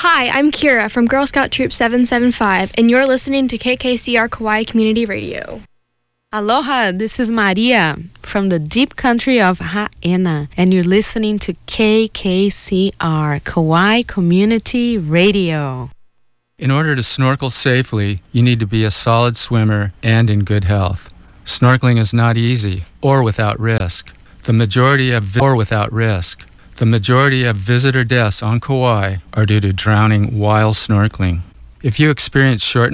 Hi, I'm Kira from Girl Scout Troop 775, and you're listening to KKCR Kauai Community Radio. Aloha, this is Maria from the deep country of Ha'ena, and you're listening to KKCR Kauai Community Radio. In order to snorkel safely, you need to be a solid swimmer and in good health. Snorkeling is not easy or without risk. The majority of visitor deaths on Kauai are due to drowning while snorkeling. If you experience shortness